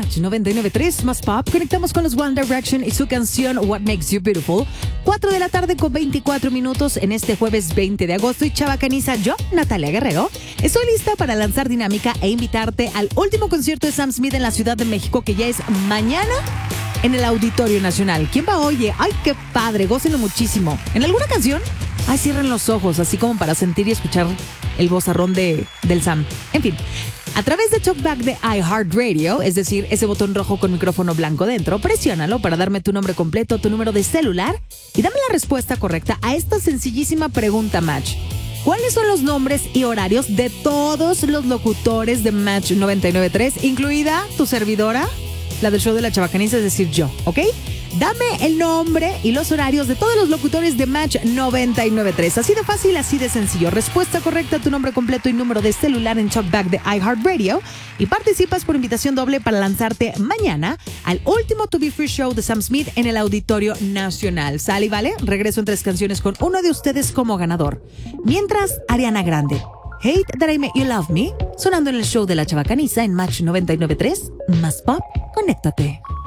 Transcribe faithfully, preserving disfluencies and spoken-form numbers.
Match noventa y nueve punto tres más Pop. Conectamos con los One Direction y su canción What Makes You Beautiful. cuatro de la tarde con veinticuatro minutos en este jueves veinte de agosto. Y Chava Caniza, yo, Natalia Guerrero, estoy lista para lanzar dinámica e invitarte al último concierto de Sam Smith en la Ciudad de México, que ya es mañana en el Auditorio Nacional. ¿Quién va? Oye, ay, qué padre, gócenlo muchísimo. ¿En alguna canción? Ay, cierren los ojos, así como para sentir y escuchar el vozarrón de, del Sam. En fin, a través de TalkBack de iHeartRadio, es decir, ese botón rojo con micrófono blanco dentro, presiónalo para darme tu nombre completo, tu número de celular y dame la respuesta correcta a esta sencillísima pregunta, Match. ¿Cuáles son los nombres y horarios de todos los locutores de Match noventa y nueve punto tres, incluida tu servidora, la del show de la Chava Caniza, es decir, yo, ¿ok? Dame el nombre y los horarios de todos los locutores de Match noventa y nueve punto tres. Así de fácil, así de sencillo. Respuesta correcta, tu nombre completo y número de celular en TalkBack de iHeartRadio. Y participas por invitación doble para lanzarte mañana al último To Be Free Show de Sam Smith en el Auditorio Nacional. ¿Sale y vale? Regreso en tres canciones con uno de ustedes como ganador. Mientras, Ariana Grande, Hate That I Made You Love Me, sonando en el show de la Chava Caniza en Match noventa y nueve punto tres. Más Pop, conéctate.